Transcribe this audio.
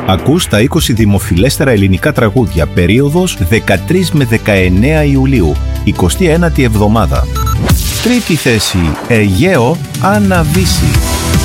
Ακούς τα 20 δημοφιλέστερα ελληνικά τραγούδια, περίοδος 13 με 19 Ιουλίου, 29η εβδομάδα. Τρίτη θέση, Αιγαίο, Άννα Βύση.